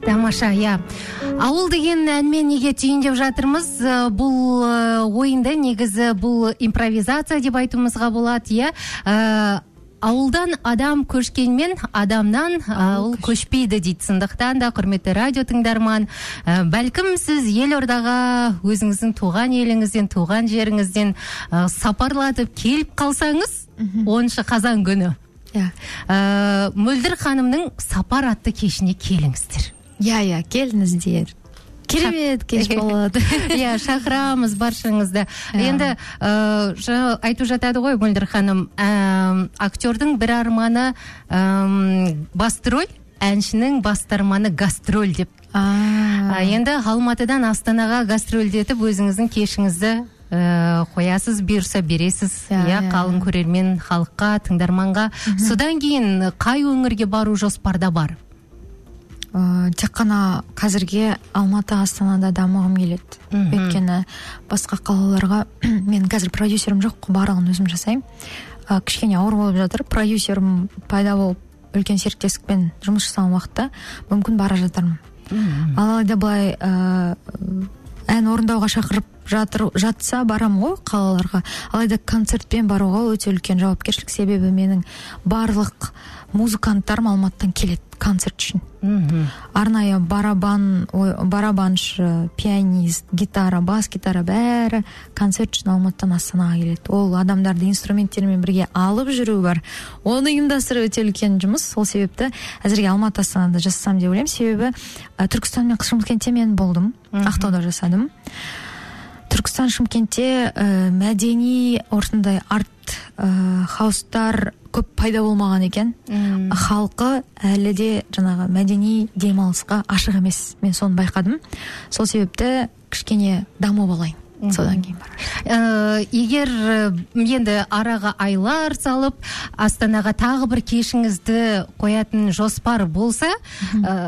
Тамаша, иә. Ауыл деген әнмен неге түйіндеп жатырмыз? Бұл ойында негізі бұл импровизация деп айтуымызға болады, иә. Ауылдан адам көшкенмен адамнан ауыл көшпейді дейді. Сондықтан да құрметті радио тыңдарман, бәлкім сіз елордаға өзіңіздің туған еліңізден, туған жеріңізден сапарлатып келіп қалсаңыз, 10 қазан күні. Мөлдір ханымның сапар атты кешіне келіңіздер. Иә, келіңіздер. Керемет кеш болады. Иә, шақырамыз баршаңызды. Енді айту жатады ғой Мөлдір ханым, актердің бір арманы басты роль, әншінің басты арманы гастроль деп. Енді Алматыдан Астанаға гастрольдетіп өзіңіздің кешіңізді қоясыз, бұйырса бересіз, қалың көрермен халыққа, тыңдарманға. Содан кейін қай өңірге бару жоспарда бар? Тек қана қазірге Алматы, Астанада дамығым келеді. Өйткені басқа қалаларға мен қазір продюсерім жоқ, барлығын өзім жасаймын. Кішкене ауыр болып жатыр. Продюсерім пайда болып, үлкен серіктестікпен жұмыс жасаған уақытта мүмкін бара жатармын. Алайда былай ән орындауға шақырып жатса барам ғой қалаларға. Алайда концертпен баруға өте үлкен жауапкершілік, себебі менің барлық музыканттарым Алматыдан келеді концерт үшін. Арнайы барабаншы, пианист, гитара, бас гитара бәрі концерт үшін Алматыдан Астанаға келеді. Ол адамдарды инструменттермен бірге алып жүру бар. Оны ұйымдастыру өте үлкен жұмыс. Сол себепті әзірге Алматы, Астанада жасасам деп ойлаймын. Себебі Түркістан мен Шымкентте мен болдым. Ақтауда жасадым. Түркістан, Шымкентте мәдени осындай арт хаустар көп пайда болмаған екен. Халқы әлі де жаңағы мәдени демалысқа ашық емес. Мен соны байқадым. Сол себепті кішкене даму болайын. Содан кейін бар. Егер енді араға айлар салып, Астанаға тағы бір кешіңізді қоятын жоспар болса,